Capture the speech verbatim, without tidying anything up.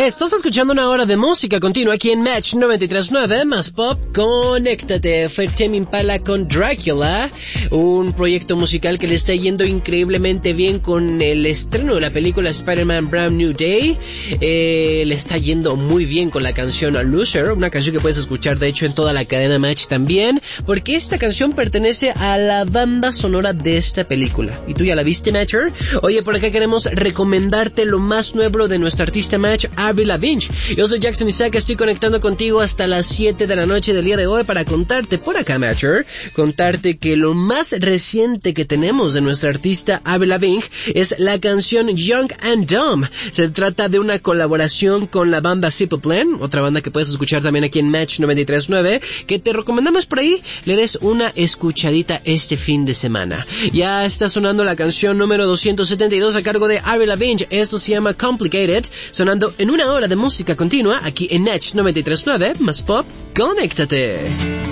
Estás escuchando una hora de música continua aquí en Match noventa y tres punto nueve más Pop. Conéctate. Fue Tame Impala con Dracula, un proyecto musical que le está yendo increíblemente bien con el estreno de la película Spider-Man Brand New Day. Eh, le está yendo muy bien con la canción Loser, una canción que puedes escuchar de hecho en toda la cadena Match también, porque esta canción pertenece a la banda sonora de esta película. ¿Y tú ya la viste, Matcher? Oye, por acá queremos recomendarte lo más nuevo de nuestra artista Match, Avril Lavigne. Yo soy Jackson Isaac, estoy conectando contigo hasta las siete de la noche del día de hoy para contarte por acá, Matcher, contarte que lo más reciente que tenemos de nuestra artista Avril Lavigne es la canción Young and Dumb. Se trata de una colaboración con la banda Simple Plan, otra banda que puedes escuchar también aquí en Match noventa y tres punto nueve, que te recomendamos por ahí le des una escuchadita este fin de semana. Ya está sonando la canción número doscientos setenta y dos a cargo de Avril Lavigne. Esto se llama Complicated, sonando en una hora de música continua aquí en Match noventa y tres punto nueve más Pop. Conéctate.